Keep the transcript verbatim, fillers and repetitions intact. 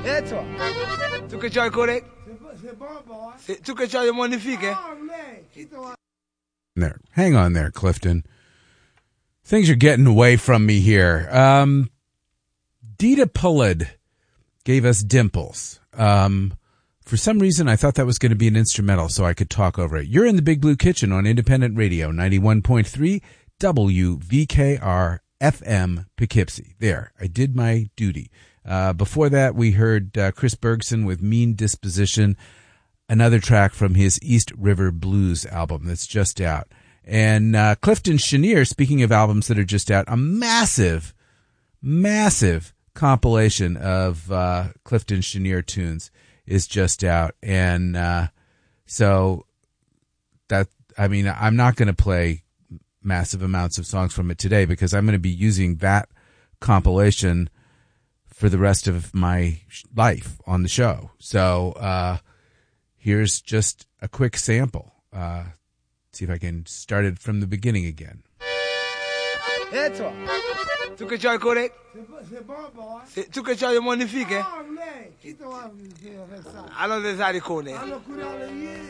Et toi? Tu que tu es correct? C'est bon, boy. C'est- Tu que tu es magnifique, eh? There. Hang on there, Clifton. Things are getting away from me here. Um, Dita Pullid gave us Dimples. Um, for some reason, I thought that was going to be an instrumental so I could talk over it. You're in the Big Blue Kitchen on Independent Radio, ninety-one point three W V K R F M Poughkeepsie. There, I did my duty. Uh, before that, we heard uh, Chris Bergson with Mean Disposition, another track from his East River Blues album that's just out. And uh, Clifton Chenier, speaking of albums that are just out, a massive, massive compilation of uh, Clifton Chenier tunes is just out. And uh, so that, I mean, I'm not going to play massive amounts of songs from it today because I'm going to be using that compilation for the rest of my life on the show. So uh, here's just a quick sample. Uh, see if I can start it from the beginning again. Et toi? Tu que tu es correct? C'est bon, boy. C'est- Tu que tu es magnifique, eh? Ah, lei. Chi te va a dire ça? Alors, des haricot, eh? Allora, curare